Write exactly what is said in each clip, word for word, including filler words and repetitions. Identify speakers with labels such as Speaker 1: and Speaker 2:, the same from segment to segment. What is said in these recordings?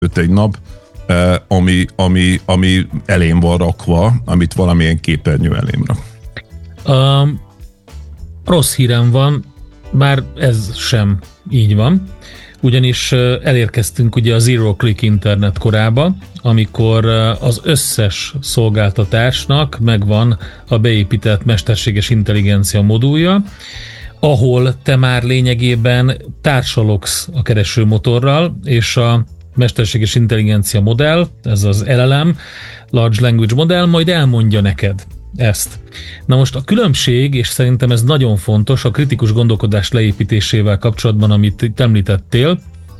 Speaker 1: egy nap, ami, ami, ami elém van rakva, amit valamilyen képernyő elém rak.
Speaker 2: Um, rossz hírem van, bár ez sem így van, ugyanis elérkeztünk ugye a Zero Click internet korába, amikor az összes szolgáltatásnak megvan a beépített mesterséges intelligencia modulja, ahol te már lényegében társalogsz a keresőmotorral, és a mesterséges intelligencia modell, ez az el el em, Large Language Model, majd elmondja neked ezt. Na most a különbség, és szerintem ez nagyon fontos, a kritikus gondolkodás leépítésével kapcsolatban, amit itt említettél,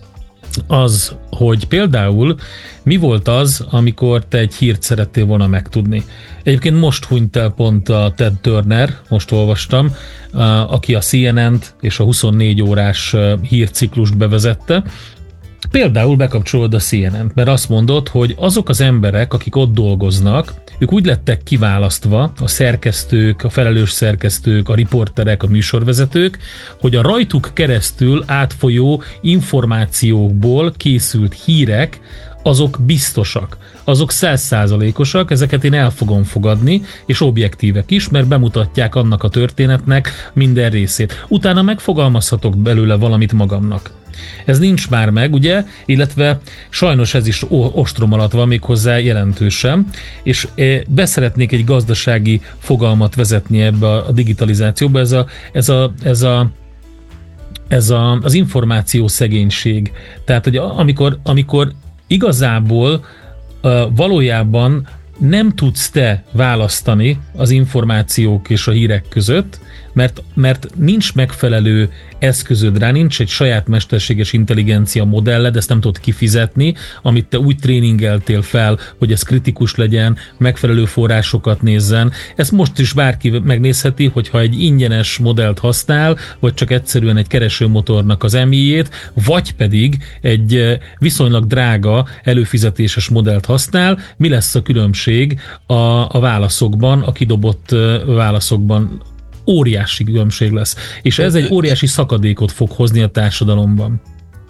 Speaker 2: az, hogy például mi volt az, amikor te egy hírt szerettél volna megtudni. Egyébként most hunyt el pont a Ted Turner, most olvastam, aki a cé en en-t és a huszonnégy órás hírciklust bevezette. Például bekapcsolod a cé en en-t, mert azt mondod, hogy azok az emberek, akik ott dolgoznak, ők úgy lettek kiválasztva, a szerkesztők, a felelős szerkesztők, a riporterek, a műsorvezetők, hogy a rajtuk keresztül átfolyó információkból készült hírek, azok biztosak, azok száz százalékosak, ezeket én el fogom fogadni, és objektívek is, mert bemutatják annak a történetnek minden részét. Utána megfogalmazhatok belőle valamit magamnak. Ez nincs már meg, ugye, illetve sajnos ez is ostrom alatt van, méghozzá jelentősen, és beszeretnék egy gazdasági fogalmat vezetni ebbe a digitalizációba, ez a, ez a, ez a ez a, az információ szegénység. Tehát, hogy amikor, amikor igazából uh, valójában nem tudsz te választani az információk és a hírek között, mert, mert nincs megfelelő eszközöd rá, nincs egy saját mesterséges intelligencia modelled, ezt nem tudod kifizetni, amit te úgy tréningeltél fel, hogy ez kritikus legyen, megfelelő forrásokat nézzen. Ezt most is bárki megnézheti, hogyha egy ingyenes modellt használ, vagy csak egyszerűen egy keresőmotornak az em i-jét, vagy pedig egy viszonylag drága előfizetéses modellt használ, mi lesz a különbség a, a válaszokban, a kidobott válaszokban? Óriási különbség lesz. És ez egy óriási szakadékot fog hozni a társadalomban.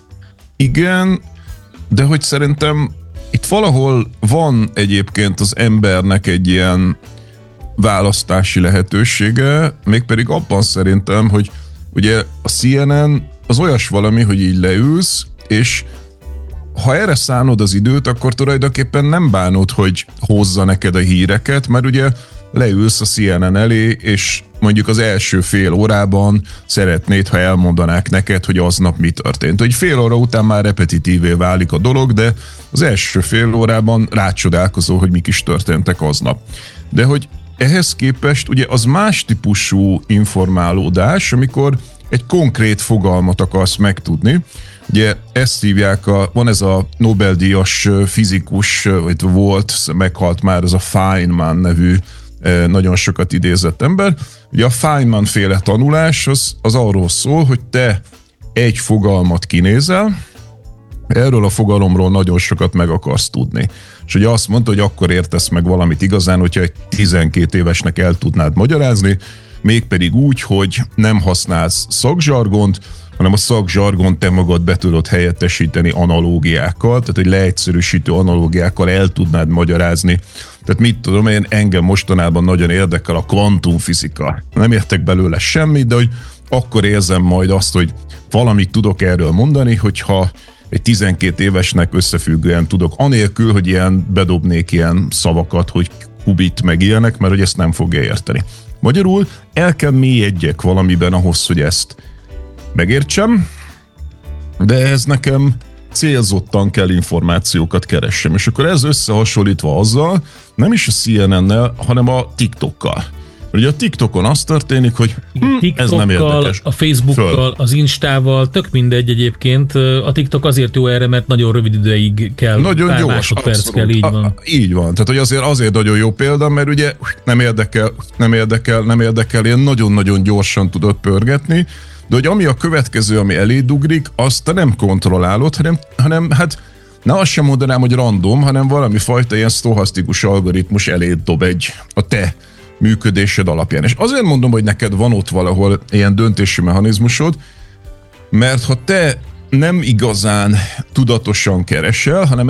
Speaker 1: Igen, de hogy szerintem itt valahol van egyébként az embernek egy ilyen választási lehetősége, mégpedig abban szerintem, hogy ugye a cé en en az olyas valami, hogy így leülsz, és ha erre szánod az időt, akkor tulajdonképpen nem bánod, hogy hozza neked a híreket, mert ugye leülsz a cé en en elé, és mondjuk az első fél órában szeretnéd, ha elmondanák neked, hogy aznap mi történt. Hogy fél óra után már repetitívé válik a dolog, de az első fél órában rácsodálkozol, hogy mik is történtek aznap. De hogy ehhez képest ugye az más típusú informálódás, amikor egy konkrét fogalmat akarsz megtudni. Ugye ezt hívják, a, van ez a Nobel-díjas fizikus, vagy volt, meghalt már, ez a Feynman nevű nagyon sokat idézett ember. Ugye a Feynman féle tanulás az, az arról szól, hogy te egy fogalmat kinézel, erről a fogalomról nagyon sokat meg akarsz tudni. És ugye azt mondta, hogy akkor értesz meg valamit igazán, hogyha egy tizenkét évesnek el tudnád magyarázni, mégpedig úgy, hogy nem használsz szakzsargont, hanem a szakzsargont te magad be tudod helyettesíteni analógiákkal, tehát egy leegyszerűsítő analógiákkal el tudnád magyarázni. Tehát mit tudom én, engem mostanában nagyon érdekel a kvantumfizika. Nem értek belőle semmit, de hogy akkor érzem majd azt, hogy valamit tudok erről mondani, hogyha egy tizenkét évesnek összefüggően tudok, anélkül, hogy ilyen bedobnék ilyen szavakat, hogy kubit meg ilyenek, mert hogy ezt nem fogja érteni. Magyarul el kell mélyedjek valamiben ahhoz, hogy ezt megértsem, de ez nekem célzottan kell információkat keressem. És akkor ez összehasonlítva azzal, nem is a cé en en-nel, hanem a TikTokkal. Ugye a TikTokon az történik, hogy hm, ez nem érdekes.
Speaker 2: A Facebookkal, Föl. az Instával, tök mindegy egyébként. A TikTok azért jó erre, mert nagyon rövid ideig kell,
Speaker 1: nagyon
Speaker 2: pár
Speaker 1: gyors,
Speaker 2: másodperc kell, így van.
Speaker 1: A, így van, tehát hogy azért, azért nagyon jó példa, mert ugye nem érdekel, nem érdekel, nem érdekel, ilyen nagyon-nagyon gyorsan tudod pörgetni, de hogy ami a következő, ami eléd ugrik, azt te nem kontrollálod, hanem, hanem hát ne azt sem mondanám, hogy random, hanem valami fajta ilyen sztochasztikus algoritmus eléd dob egy a te működésed alapján. És azért mondom, hogy neked van ott valahol ilyen döntési mechanizmusod, mert ha te nem igazán tudatosan keresel, hanem